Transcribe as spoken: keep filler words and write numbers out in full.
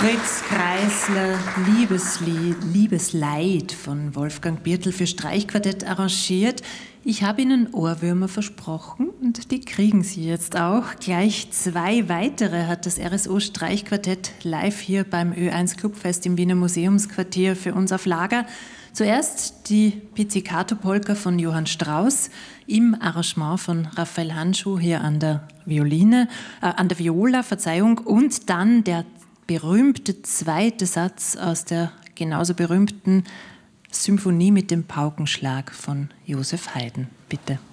Fritz Kreisler, Liebeslied, Liebesleid von Wolfgang Birtl für Streichquartett arrangiert. Ich habe Ihnen Ohrwürmer versprochen und die kriegen Sie jetzt auch. Gleich zwei weitere hat das R S O Streichquartett live hier beim Ö eins Clubfest im Wiener Museumsquartier für uns auf Lager. Zuerst die Pizzicato-Polka von Johann Strauss im Arrangement von Raphael Handschuh hier an der Violine, äh, an der Viola, Verzeihung, und dann der berühmte zweite Satz aus der genauso berühmten Symphonie mit dem Paukenschlag von Joseph Haydn. Bitte.